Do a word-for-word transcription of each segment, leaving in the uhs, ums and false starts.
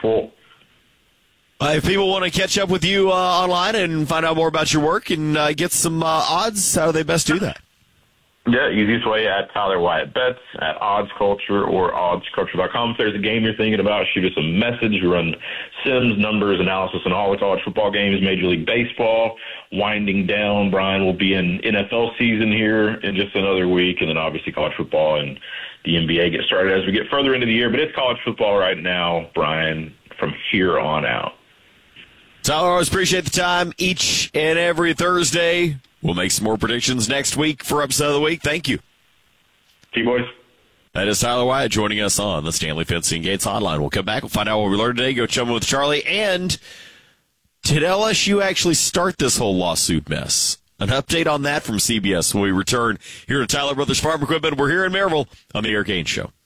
full. Uh, if people want to catch up with you uh, online and find out more about your work and uh, get some uh, odds, how do they best do that? Yeah, easiest way at Tyler Wyatt Bets, at Odds Culture or odds culture dot com. If there's a game you're thinking about, shoot us a message. We run sims, numbers, analysis, and all the college football games. Major League Baseball winding down. Brian will be in N F L season here in just another week, and then obviously college football and the N B A get started as we get further into the year. But it's college football right now, Brian, from here on out. Tyler, always appreciate the time each and every Thursday. We'll make some more predictions next week for episode of the week. Thank you. See you, boys. That is Tyler Wyatt joining us on the Stanley Fencing Gates Hotline. We'll come back. We'll find out what we learned today. Go chum with Charlie. And did L S U actually start this whole lawsuit mess? An update on that from C B S when we return here at Tyler Brothers Farm Equipment. We're here in Maryville on the Eric Gaines Show.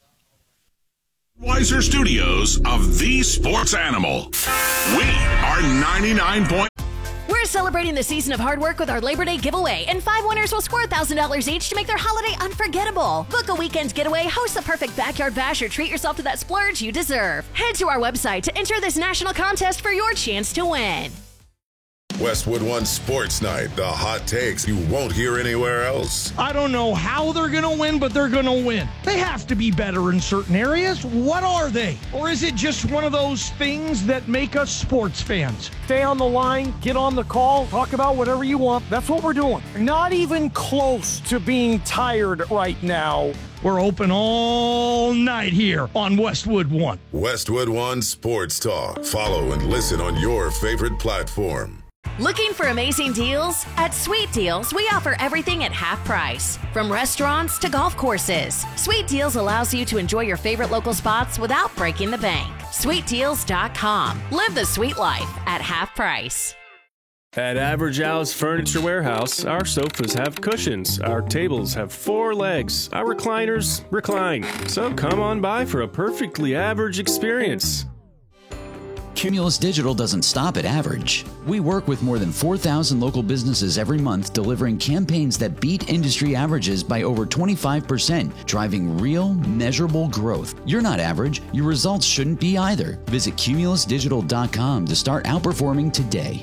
Weiser Studios of the Sports Animal. We are ninety-nine point. We're celebrating the season of hard work with our Labor Day giveaway, and five winners will score one thousand dollars each to make their holiday unforgettable. Book a weekend getaway, host the perfect backyard bash, or treat yourself to that splurge you deserve. Head to our website to enter this national contest for your chance to win. Westwood One Sports Night, the hot takes you won't hear anywhere else. I don't know how they're going to win, but they're going to win. They have to be better in certain areas. What are they? Or is it just one of those things that make us sports fans? Stay on the line, get on the call, talk about whatever you want. That's what we're doing. Not even close to being tired right now. We're open all night here on Westwood One. Westwood One Sports Talk. Follow and listen on your favorite platform. Looking for amazing deals? At Sweet Deals, we offer everything at half price. From restaurants to golf courses, Sweet Deals allows you to enjoy your favorite local spots without breaking the bank. sweet deals dot com. Live the sweet life at half price. At Average Al's Furniture Warehouse, our sofas have cushions, our tables have four legs, our recliners recline. So come on by for a perfectly average experience. Cumulus Digital doesn't stop at average. We work with more than four thousand local businesses every month, delivering campaigns that beat industry averages by over twenty-five percent, driving real, measurable growth. You're not average. Your results shouldn't be either. Visit cumulus digital dot com to start outperforming today.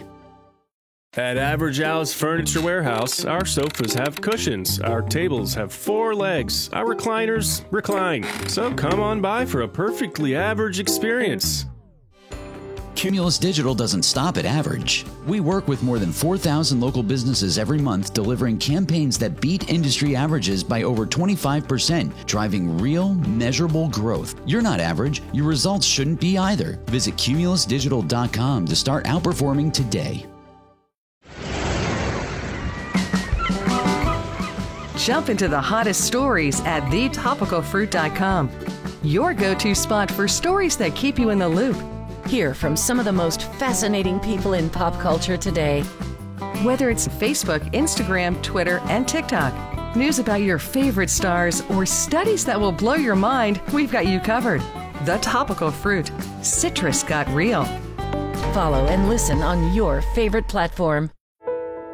At Average Al's Furniture Warehouse, our sofas have cushions, our tables have four legs, our recliners recline. So come on by for a perfectly average experience. Cumulus Digital doesn't stop at average. We work with more than four thousand local businesses every month, delivering campaigns that beat industry averages by over twenty-five percent, driving real, measurable growth. You're not average. Your results shouldn't be either. Visit cumulus digital dot com to start outperforming today. Jump into the hottest stories at the topical fruit dot com. Your go-to spot for stories that keep you in the loop. Hear from some of the most fascinating people in pop culture today. Whether it's Facebook, Instagram, Twitter, and TikTok, news about your favorite stars, or studies that will blow your mind, we've got you covered. The Topical Fruit. Citrus got real. Follow and listen on your favorite platform.